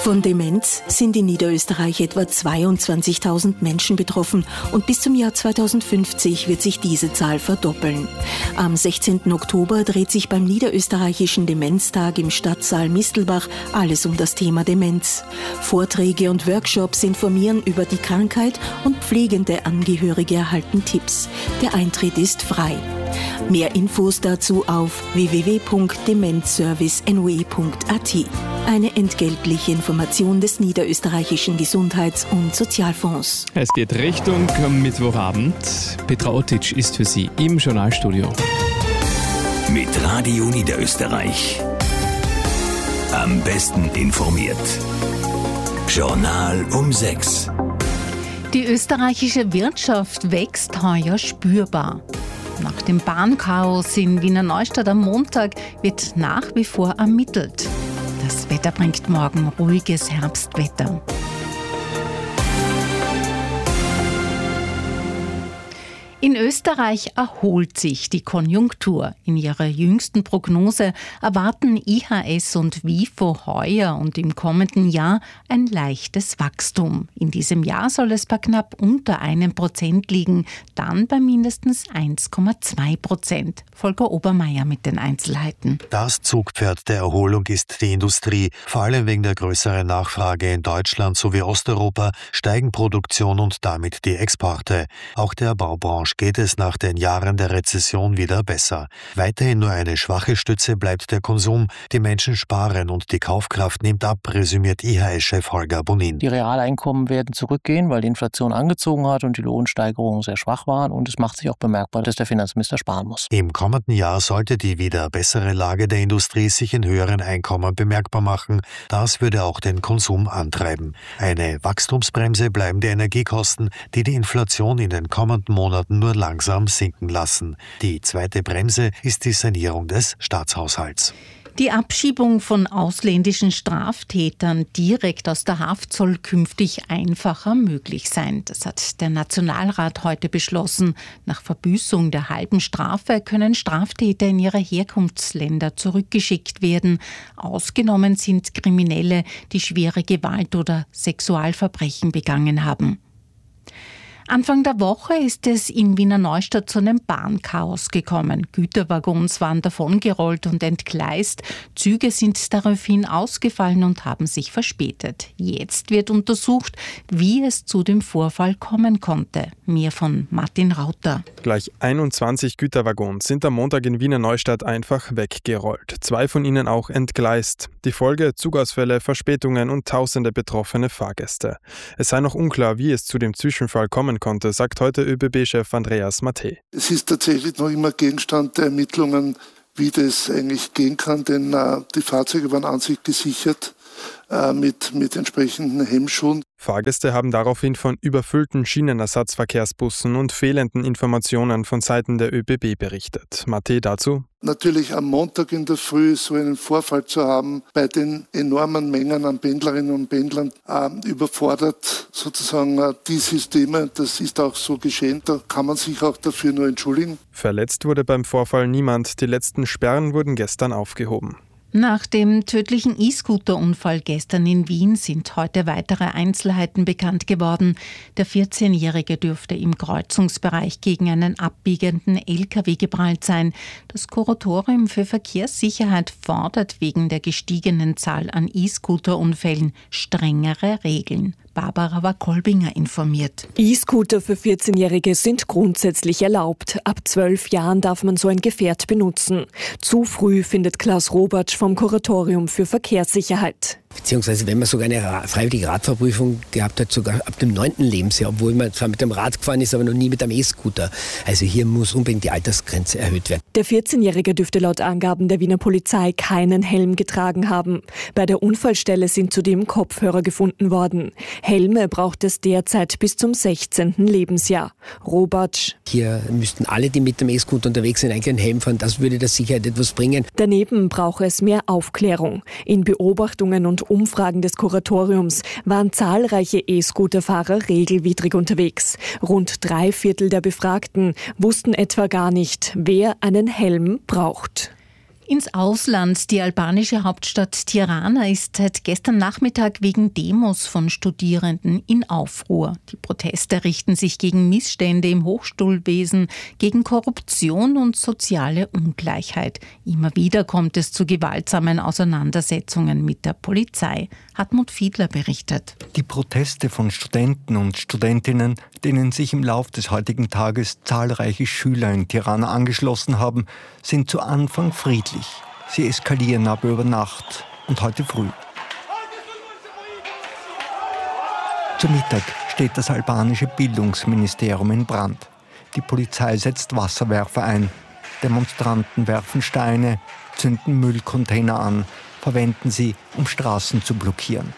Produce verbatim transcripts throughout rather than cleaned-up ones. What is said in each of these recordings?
Von Demenz sind in Niederösterreich etwa zweiundzwanzigtausend Menschen betroffen und bis zum Jahr zweitausendfünfzig wird sich diese Zahl verdoppeln. Am sechzehnten Oktober dreht sich beim Niederösterreichischen Demenztag im Stadtsaal Mistelbach alles um das Thema Demenz. Vorträge und Workshops informieren über die Krankheit und pflegende Angehörige erhalten Tipps. Der Eintritt ist frei. Mehr Infos dazu auf w w w punkt demenzservice n o e punkt a t. Eine entgeltliche Information des Niederösterreichischen Gesundheits- und Sozialfonds. Es geht Richtung Mittwochabend. Petra Otic ist für Sie im Journalstudio. Mit Radio Niederösterreich. Am besten informiert. Journal um sechs. Die österreichische Wirtschaft wächst heuer spürbar. Nach dem Bahnchaos in Wiener Neustadt am Montag wird nach wie vor ermittelt. Das Wetter bringt morgen ruhiges Herbstwetter. In Österreich erholt sich die Konjunktur. In ihrer jüngsten Prognose erwarten I H S und WIFO heuer und im kommenden Jahr ein leichtes Wachstum. In diesem Jahr soll es bei knapp unter einem Prozent liegen, dann bei mindestens eins Komma zwei Prozent. Volker Obermeier mit den Einzelheiten. Das Zugpferd der Erholung ist die Industrie. Vor allem wegen der größeren Nachfrage in Deutschland sowie Osteuropa steigen Produktion und damit die Exporte. Auch der Baubranche geht es nach den Jahren der Rezession wieder besser. Weiterhin nur eine schwache Stütze bleibt der Konsum. Die Menschen sparen und die Kaufkraft nimmt ab, resümiert I H S-Chef Holger Bonin. Die Realeinkommen werden zurückgehen, weil die Inflation angezogen hat und die Lohnsteigerungen sehr schwach waren. Und es macht sich auch bemerkbar, dass der Finanzminister sparen muss. Im kommenden Jahr sollte die wieder bessere Lage der Industrie sich in höheren Einkommen bemerkbar machen. Das würde auch den Konsum antreiben. Eine Wachstumsbremse bleiben die Energiekosten, die die Inflation in den kommenden Monaten nur langsam sinken lassen. Die zweite Bremse ist die Sanierung des Staatshaushalts. Die Abschiebung von ausländischen Straftätern direkt aus der Haft soll künftig einfacher möglich sein. Das hat der Nationalrat heute beschlossen. Nach Verbüßung der halben Strafe können Straftäter in ihre Herkunftsländer zurückgeschickt werden. Ausgenommen sind Kriminelle, die schwere Gewalt oder Sexualverbrechen begangen haben. Anfang der Woche ist es in Wiener Neustadt zu einem Bahnchaos gekommen. Güterwaggons waren davongerollt und entgleist. Züge sind daraufhin ausgefallen und haben sich verspätet. Jetzt wird untersucht, wie es zu dem Vorfall kommen konnte. Mehr von Martin Rauter. Gleich einundzwanzig Güterwaggons sind am Montag in Wiener Neustadt einfach weggerollt. Zwei von ihnen auch entgleist. Die Folge: Zugausfälle, Verspätungen und tausende betroffene Fahrgäste. Es sei noch unklar, wie es zu dem Zwischenfall kommen konnte, sagt heute ÖBB-Chef Andreas Mattei. Es ist tatsächlich noch immer Gegenstand der Ermittlungen, wie das eigentlich gehen kann, denn äh, die Fahrzeuge waren an sich gesichert äh, mit, mit entsprechenden Hemmschuhen. Fahrgäste haben daraufhin von überfüllten Schienenersatzverkehrsbussen und fehlenden Informationen von Seiten der ÖBB berichtet. Mattei dazu: Natürlich am Montag in der Früh so einen Vorfall zu haben, bei den enormen Mengen an Pendlerinnen und Pendlern, äh, überfordert sozusagen äh, die Systeme. Das ist auch so geschehen. Da kann man sich auch dafür nur entschuldigen. Verletzt wurde beim Vorfall niemand. Die letzten Sperren wurden gestern aufgehoben. Nach dem tödlichen E-Scooter-Unfall gestern in Wien sind heute weitere Einzelheiten bekannt geworden. Der vierzehnjährige dürfte im Kreuzungsbereich gegen einen abbiegenden L K W geprallt sein. Das Kuratorium für Verkehrssicherheit fordert wegen der gestiegenen Zahl an E-Scooter-Unfällen strengere Regeln. Barbara Wakolbinger informiert. E-Scooter für vierzehnjährige sind grundsätzlich erlaubt. Ab zwölf Jahren darf man so ein Gefährt benutzen. Zu früh, findet Klaus Robertsch vom Kuratorium für Verkehrssicherheit. Beziehungsweise wenn man sogar eine Ra- freiwillige Radfahrprüfung gehabt hat, sogar ab dem neunten Lebensjahr, obwohl man zwar mit dem Rad gefahren ist, aber noch nie mit einem E-Scooter. Also hier muss unbedingt die Altersgrenze erhöht werden. Der vierzehnjährige dürfte laut Angaben der Wiener Polizei keinen Helm getragen haben. Bei der Unfallstelle sind zudem Kopfhörer gefunden worden. Helme braucht es derzeit bis zum sechzehnten Lebensjahr. Robatsch: Hier müssten alle, die mit dem E-Scooter unterwegs sind, eigentlich einen Helm fahren. Das würde der Sicherheit etwas bringen. Daneben brauche es mehr Aufklärung. In Beobachtungen und Umfragen des Kuratoriums waren zahlreiche E-Scooter-Fahrer regelwidrig unterwegs. Rund drei Viertel der Befragten wussten etwa gar nicht, wer einen Helm braucht. Ins Ausland. Die albanische Hauptstadt Tirana ist seit gestern Nachmittag wegen Demos von Studierenden in Aufruhr. Die Proteste richten sich gegen Missstände im Hochschulwesen, gegen Korruption und soziale Ungleichheit. Immer wieder kommt es zu gewaltsamen Auseinandersetzungen mit der Polizei. Hartmut Fiedler berichtet. Die Proteste von Studenten und Studentinnen, denen sich im Lauf des heutigen Tages zahlreiche Schüler in Tirana angeschlossen haben, sind zu Anfang friedlich. Sie eskalieren aber über Nacht und heute früh. Zu Mittag steht das albanische Bildungsministerium in Brand. Die Polizei setzt Wasserwerfer ein. Demonstranten werfen Steine, zünden Müllcontainer an, verwenden sie, um Straßen zu blockieren.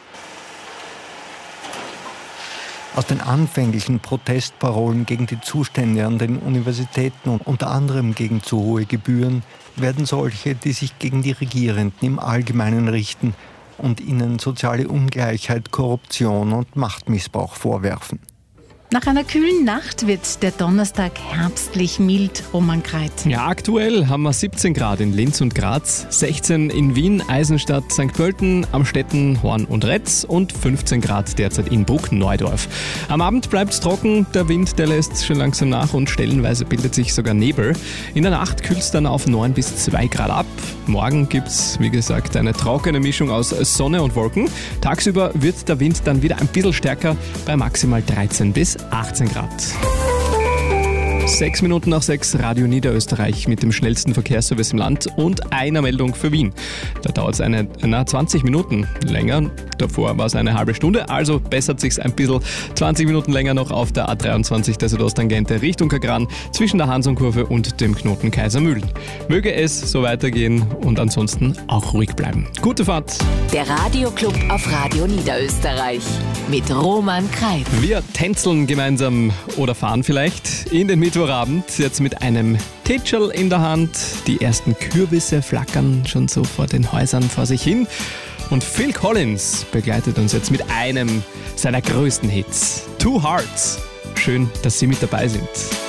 Aus den anfänglichen Protestparolen gegen die Zustände an den Universitäten und unter anderem gegen zu hohe Gebühren werden solche, die sich gegen die Regierenden im Allgemeinen richten und ihnen soziale Ungleichheit, Korruption und Machtmissbrauch vorwerfen. Nach einer kühlen Nacht wird der Donnerstag herbstlich mild, Roman Kreit. Ja, aktuell haben wir siebzehn Grad in Linz und Graz, sechzehn in Wien, Eisenstadt, Sankt Pölten, Amstetten, Horn und Retz und fünfzehn Grad derzeit in Bruck-Neudorf. Am Abend bleibt es trocken, der Wind, der lässt schon langsam nach und stellenweise bildet sich sogar Nebel. In der Nacht kühlt es dann auf neun bis zwei Grad ab. Morgen gibt es, wie gesagt, eine trockene Mischung aus Sonne und Wolken. Tagsüber wird der Wind dann wieder ein bisschen stärker bei maximal dreizehn bis achtzehn Grad. Sechs Minuten nach sechs, Radio Niederösterreich mit dem schnellsten Verkehrsservice im Land und einer Meldung für Wien. Da dauert es eine, na, zwanzig Minuten länger. Davor war es eine halbe Stunde, also bessert sich ein bisschen. zwanzig Minuten länger noch auf der A dreiundzwanzig der Südosttangente Richtung Kagran zwischen der Hansonkurve und dem Knoten Kaisermühlen. Möge es so weitergehen und ansonsten auch ruhig bleiben. Gute Fahrt! Der Radioclub auf Radio Niederösterreich mit Roman Kreit. Wir tänzeln gemeinsam oder fahren vielleicht in den Mittwochabend, jetzt mit einem Titscherl in der Hand. Die ersten Kürbisse flackern schon so vor den Häusern vor sich hin. Und Phil Collins begleitet uns jetzt mit einem seiner größten Hits, Two Hearts. Schön, dass Sie mit dabei sind.